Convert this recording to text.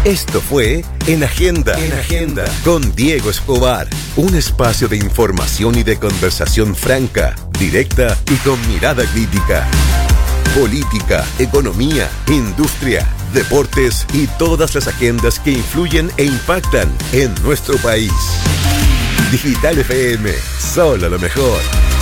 Esto fue En Agenda, con Diego Escobar, un espacio de información y de conversación franca, directa y con mirada crítica. Política, economía, industria, deportes y todas las agendas que influyen e impactan en nuestro país. Digital FM, solo lo mejor.